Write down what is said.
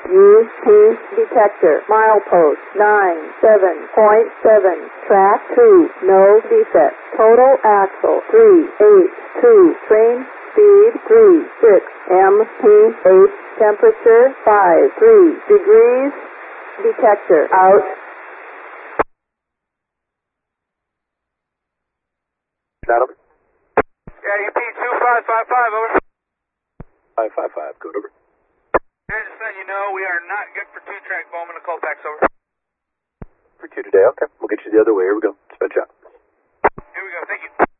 UP detector, milepost 97.7, track 2, no defect. Total axle 382, train speed 36, MP8, temperature 53 degrees, detector out. Adam? Yeah, UP 2555, over. 555, good, over. Yeah, just letting you know, we are not good for 2-track Bowman to Colfax, over. For 2 today, okay. We'll get you the other way. Here we go. Sped shot. Here we go, thank you.